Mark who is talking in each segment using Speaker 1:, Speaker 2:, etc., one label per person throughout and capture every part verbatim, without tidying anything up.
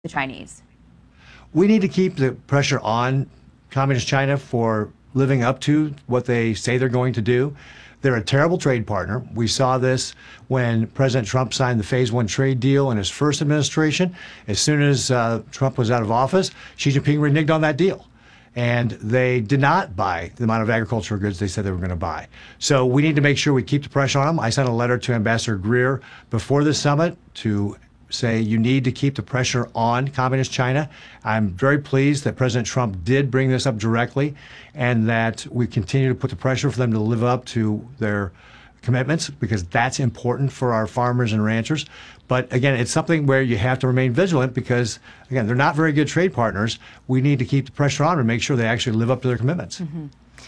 Speaker 1: the Chinese?
Speaker 2: We need to keep the pressure on Communist China for living up to what they say they're going to do. They're a terrible trade partner. We saw this when President Trump signed the Phase One trade deal in his first administration. As soon as uh, Trump was out of office, Xi Jinping reneged on that deal. And they did not buy the amount of agricultural goods they said they were going to buy. So we need to make sure we keep the pressure on them. I sent a letter to Ambassador Greer before the summit to say you need to keep the pressure on Communist China. I'm very pleased that President Trump did bring this up directly and that we continue to put the pressure for them to live up to their commitments, because that's important for our farmers and ranchers. But again, it's something where you have to remain vigilant because, again, they're not very good trade partners. We need to keep the pressure on and make sure they actually live up to their commitments.
Speaker 1: Mm-hmm.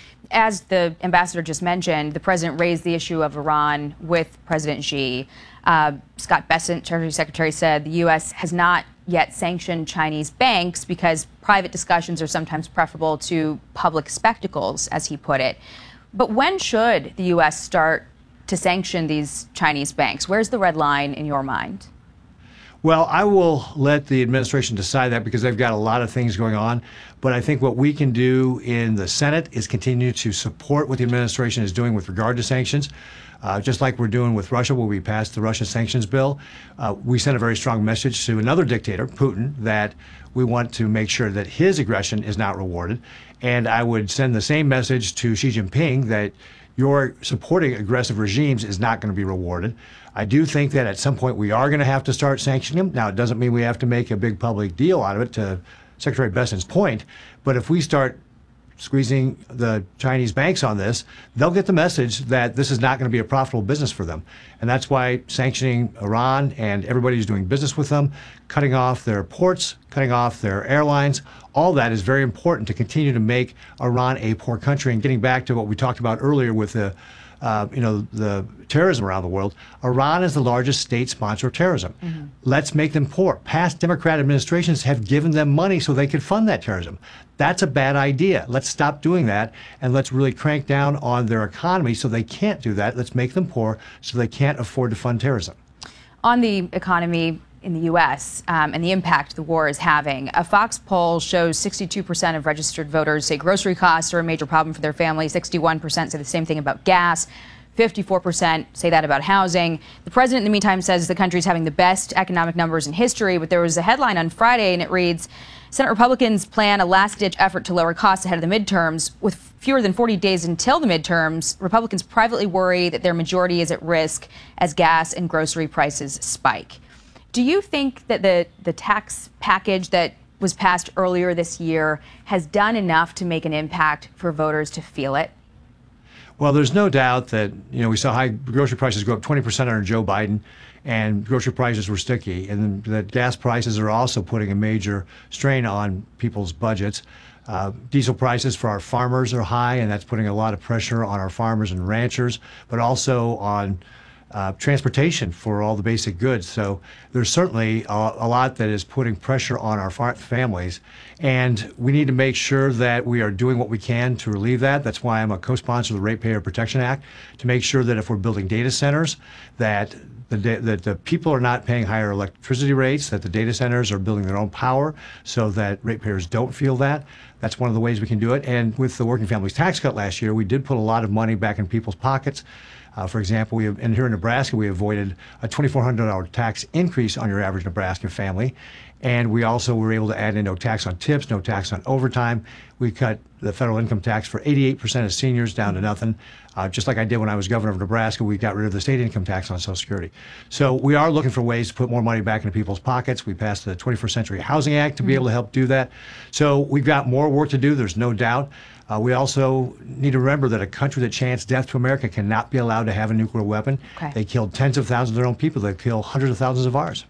Speaker 1: As the ambassador just mentioned, the president raised the issue of Iran with President Xi. Uh, Scott Bessent, Treasury Secretary, said the U S has not yet sanctioned Chinese banks because private discussions are sometimes preferable to public spectacles, as he put it. But when should the U S start to sanction these Chinese banks? Where's the red line in your mind?
Speaker 2: Well, I will let the administration decide that because they've got a lot of things going on. But I think what we can do in the Senate is continue to support what the administration is doing with regard to sanctions. Uh, just like we're doing with Russia, where we passed the Russia sanctions bill, uh, we sent a very strong message to another dictator, Putin, that we want to make sure that his aggression is not rewarded. And I would send the same message to Xi Jinping that your supporting aggressive regimes is not going to be rewarded. I do think that at some point we are going to have to start sanctioning them. Now, it doesn't mean we have to make a big public deal out of it, to Secretary Bessent's point, but if we start squeezing the Chinese banks on this, they'll get the message that this is not going to be a profitable business for them. And that's why sanctioning Iran and everybody who's doing business with them, cutting off their ports, cutting off their airlines, all that is very important to continue to make Iran a poor country. And getting back to what we talked about earlier with the Uh, you know, the terrorism around the world, Iran is the largest state sponsor of terrorism. Mm-hmm. Let's make them poor. Past Democrat administrations have given them money so they could fund that terrorism. That's a bad idea. Let's stop doing that, and let's really crank down on their economy so they can't do that. Let's make them poor so they can't afford to fund terrorism.
Speaker 1: On the economy in the U S um, and the impact the war is having, a Fox poll shows sixty-two percent of registered voters say grocery costs are a major problem for their family. sixty-one percent say the same thing about gas. fifty-four percent say that about housing. The president, in the meantime, says the country is having the best economic numbers in history. But there was a headline on Friday, and it reads, Senate Republicans plan a last-ditch effort to lower costs ahead of the midterms. With fewer than forty days until the midterms, Republicans privately worry that their majority is at risk as gas and grocery prices spike. Do you think that the, the tax package that was passed earlier this year has done enough to make an impact for voters to feel it?
Speaker 2: Well, there's no doubt that, you know, we saw high grocery prices go up twenty percent under Joe Biden, and grocery prices were sticky. And that gas prices are also putting a major strain on people's budgets. Uh, diesel prices for our farmers are high, and that's putting a lot of pressure on our farmers and ranchers, but also on Uh, transportation for all the basic goods. So there's certainly a, a lot that is putting pressure on our far families, and we need to make sure that we are doing what we can to relieve that. That's why I'm a co-sponsor of the Ratepayer Protection Act, to make sure that if we're building data centers, that the, that the people are not paying higher electricity rates, that the data centers are building their own power so that ratepayers don't feel that. That's one of the ways we can do it. And with the Working Families Tax Cut last year, we did put a lot of money back in people's pockets. Uh, for example, we have, and here in Nebraska, we avoided a twenty-four hundred dollar tax increase on your average Nebraskan family. And we also were able to add in no tax on tips, no tax on overtime. We cut the federal income tax for eighty-eight percent of seniors down to nothing. Uh, just like I did when I was governor of Nebraska, we got rid of the state income tax on Social Security. So we are looking for ways to put more money back into people's pockets. We passed the twenty-first Century Housing Act to be able to help do that. So we've got more work to do, there's no doubt. Uh, we also need to remember that a country that chants death to America cannot be allowed to have a nuclear weapon.
Speaker 1: Okay.
Speaker 2: They killed tens of thousands of their own people. They kill hundreds of thousands of ours.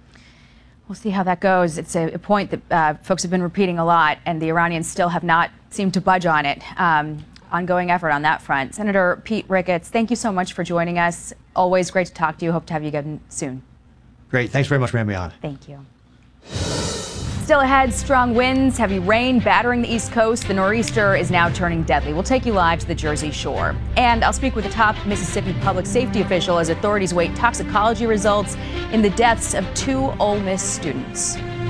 Speaker 1: We'll see how that goes. It's a, a point that uh, folks have been repeating a lot, and the Iranians still have not seemed to budge on it. Um, ongoing effort on that front. Senator Pete Ricketts, thank you so much for joining us. Always great to talk to you. Hope to have you again soon.
Speaker 2: Great. Thanks very much for having me on.
Speaker 1: Thank you. Still ahead, strong winds, heavy rain battering the East Coast. The nor'easter is now turning deadly. We'll take you live to the Jersey Shore. And I'll speak with a top Mississippi public safety official as authorities await toxicology results in the deaths of two Ole Miss students.